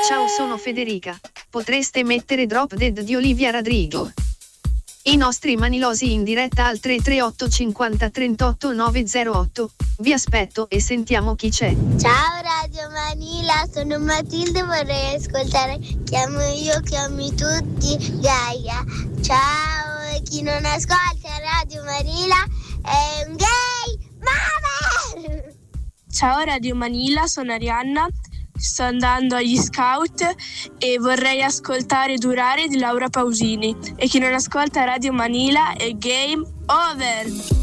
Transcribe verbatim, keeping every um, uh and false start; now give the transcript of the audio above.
Ciao, sono Federica. Potreste mettere Drop Dead di Olivia Rodrigo. I nostri manilosi in diretta al tre tre otto cinquanta trentotto novecentotto. Vi aspetto e sentiamo chi c'è. Ciao Radio Manila, sono Matilde, vorrei ascoltare Chiamo io, chiami tutti, Gaia. Ciao, e chi non ascolta Radio Manila è un gay mother! Ciao Radio Manila, sono Arianna, sto andando agli scout e vorrei ascoltare Durare di Laura Pausini. E chi non ascolta Radio Manila è game over!